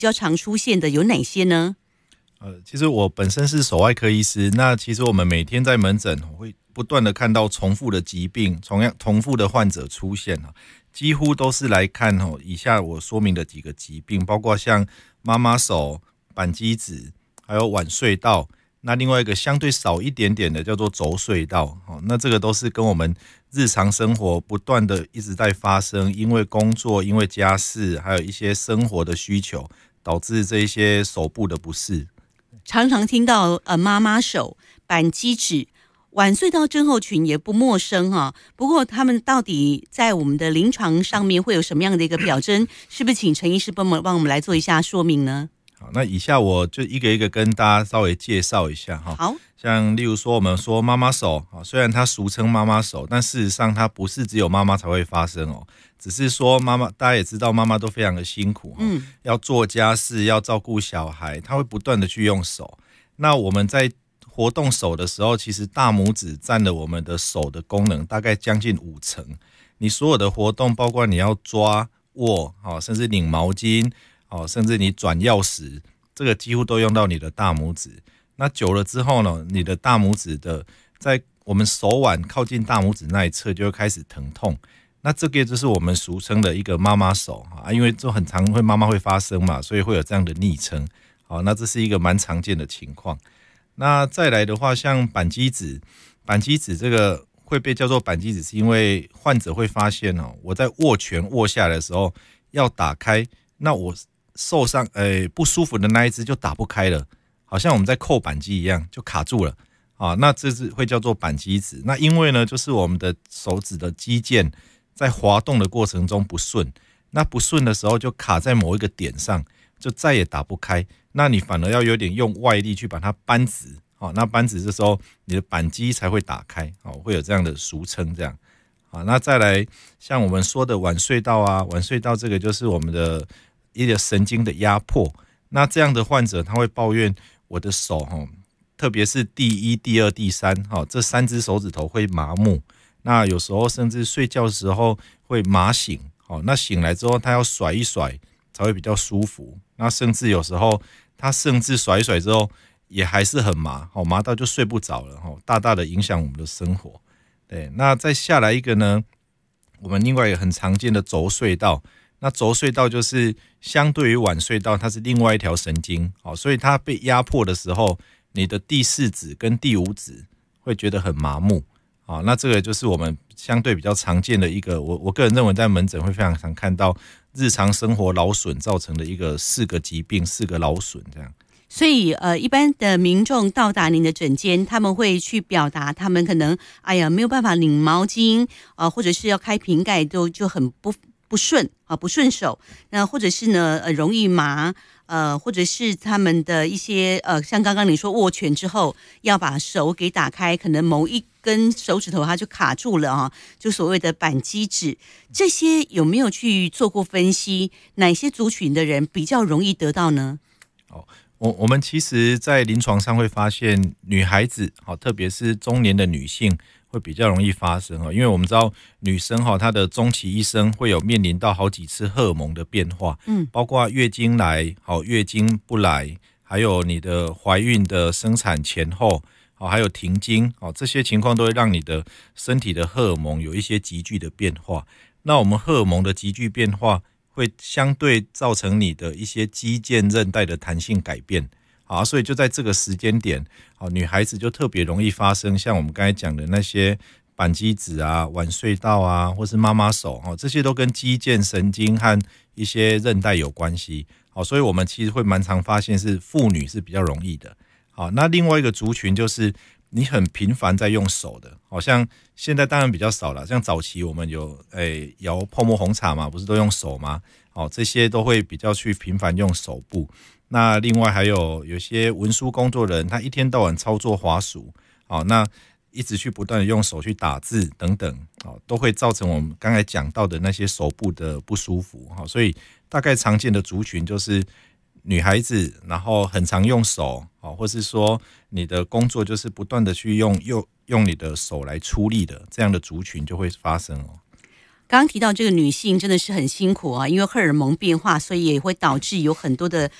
较常出现的有哪些呢？ 其实我本身是手外科医师，那其实我们每天在门诊会不断的看到重复的疾病，重复的患者出现，几乎都是来看以下我说明的几个疾病，包括像妈妈手、扳机指，还有晚睡道。那另外一个相对少一点点的叫做轴隧道，那这个都是跟我们日常生活不断的一直在发生，因为工作、因为家事，还有一些生活的需求，导致这一些手部的不适。 常常听到妈妈手、扳机指、晚睡道症候群也不陌生哈。不过他们到底在我们的临床上面会有什么样的一个表征？是不是请陈医师帮我们来做一下说明呢？ 好，那以下我就一个一个跟大家稍微介绍一下哈。 好， 像例如说我们说妈妈手，虽然它俗称妈妈手，但事实上它不是只有妈妈才会发生哦。只是说妈妈，大家也知道妈妈都非常的辛苦，要做家事，要照顾小孩，她会不断的去用手。那我们在活动手的时候，其实大拇指占了我们的手的功能大概将近50%。你所有的活动，包括你要抓、握，甚至拧毛巾，甚至你转钥匙，这个几乎都用到你的大拇指。那久了之后呢，你的大拇指的在我们手腕靠近大拇指那一侧就会开始疼痛。那这个就是我们俗称的一个妈妈手因为就很常会妈妈会发生嘛，所以会有这样的昵称。好，那这是一个蛮常见的情况。那再来的话，像扳机指这个会被叫做扳机指，是因为患者会发现我在握拳握下来的时候要打开，那我受伤不舒服的那一只就打不开了，好像我们在扣扳机一样就卡住了。那这是会叫做扳机指。那因为呢，就是我们的手指的肌腱在滑动的过程中不顺，那不顺的时候就卡在某一个点上，就再也打不开。那你反而要有点用外力去把它扳直，那扳直的时候你的扳机才会打开，会有这样的俗称这样。那再来像我们说的晚睡道晚睡道这个就是我们的一个神经的压迫。那这样的患者他会抱怨我的手特别是第一、第二、第三这3只手指头会麻木，那有时候甚至睡觉的时候会麻醒，那醒来之后他要甩一甩才会比较舒服。那甚至有时候他甚至甩一甩之后也还是很麻，麻到就睡不着了，大大的影响我们的生活。对，那再下来一个呢，我们另外一个很常见的轴隧道。那轴隧道就是相对于晚睡道，它是另外一条神经，所以它被压迫的时候，你的第4指跟第5指会觉得很麻木。那这个就是我们相对比较常见的一个，我个人认为在门诊会非常常看到日常生活劳损造成的一个4个疾病、4个劳损这样。 所以一般的民众到达您的诊间，他们会去表达他们可能没有办法拧毛巾或者是要开瓶盖就很不顺不顺手，那或者是呢容易麻或者是他们的一些像刚刚你说握拳之后要把手给打开，可能某一根手指头它就卡住了就所谓的扳机指，这些有没有去做过分析？哪些族群的人比较容易得到呢？ 我们其实在临床上会发现女孩子特别是中年的女性会比较容易发生，因为我们知道女生她的终其一生会有面临到好几次荷尔蒙的变化，包括月经来、月经不来，还有你的怀孕的生产前后，还有停经，这些情况都会让你的身体的荷尔蒙有一些急剧的变化。那我们荷尔蒙的急剧变化会相对造成你的一些肌腱韧带的弹性改变，所以就在这个时间点，女孩子就特别容易发生像我们刚才讲的那些扳机指晚睡道或是妈妈手，这些都跟肌腱神经和一些韧带有关系。所以我们其实会蛮常发现是妇女是比较容易的。那另外一个族群就是你很频繁在用手的，像现在当然比较少了，像早期我们有摇泡沫红茶嘛，不是都用手吗？这些都会比较去频繁用手部。那另外还有些文书工作人，他一天到晚操作滑鼠，那一直去不断的用手去打字等等，都会造成我们刚才讲到的那些手部的不舒服。所以大概常见的族群就是女孩子，然后很常用手，或是说你的工作就是不断的去用你的手来出力的，这样的族群就会发生。 刚刚提到这个女性真的是很辛苦啊，因为荷尔蒙变化，所以也会导致有很多的